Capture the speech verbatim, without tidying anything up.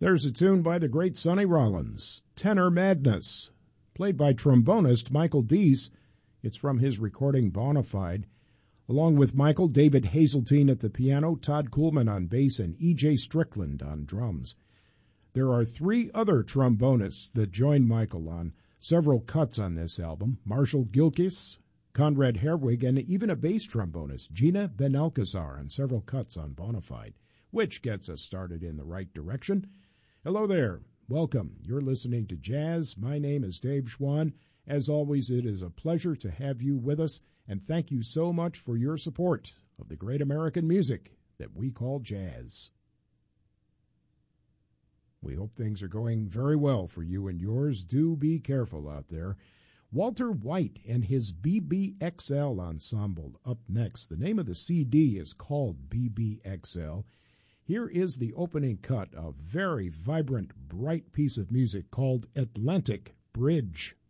There's a tune by the great Sonny Rollins, Tenor Madness, played by trombonist Michael Deese. It's from his recording Bonafide. Along with Michael, David Hazeltine at the piano, Todd Kuhlman on bass, and E J Strickland on drums. There are three other trombonists that join Michael on several cuts on this album: Marshall Gilkis, Conrad Herwig, and even a bass trombonist, Gina Benalcazar, on several cuts on Bonafide, which gets us started in the right direction. Hello there. Welcome. You're listening to Jazz. My name is Dave Schwann. As always, it is a pleasure to have you with us, and thank you so much for your support of the great American music that we call jazz. We hope things are going very well for you and yours. Do be careful out there. Walter White and his B B X L Ensemble up next. The name of the C D is called B B X L. Here is the opening cut, a very vibrant, bright piece of music called Atlantic Bridge.